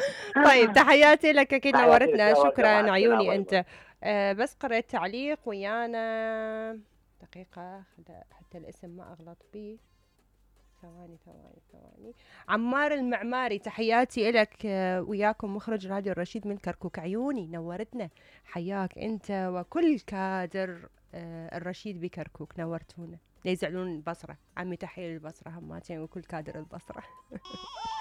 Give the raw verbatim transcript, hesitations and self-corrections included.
طيب تحياتي لك، أكيد تحياتي لك نورتنا، يا شكرا وجه، السلام، عيوني باي باي. أنت. آه بس قرأت تعليق ويانا دقيقة حتى الاسم ما أغلط بيه. ثواني ثواني ثواني. عمار المعماري، تحياتي إلك. آه، وياكم مخرج راديو الرشيد من كركوك، عيوني نورتنا. حياك أنت وكل كادر آه، الرشيد بكركوك، نورتونا. لا يزعلون البصرة، عمي تحية للبصرة هماتين وكل كادر البصرة.